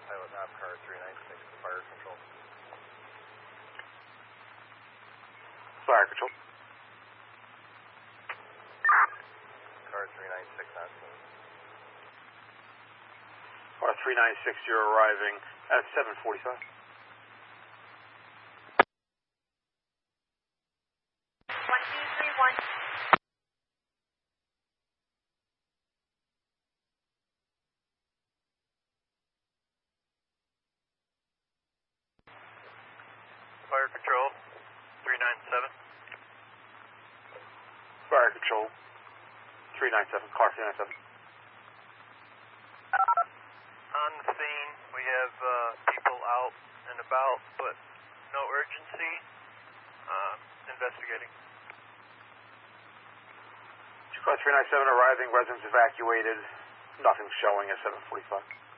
Pilot Nav Car 396 to Fire Control. Fire Control. Car 396 on scene. Car 396, you're arriving at 7:45. 1231. Fire Control 397. Fire Control 397, car 397. On the scene, we have people out and about, but no urgency. Investigating. Car 397 arriving, residents evacuated. Nothing showing at 7:45.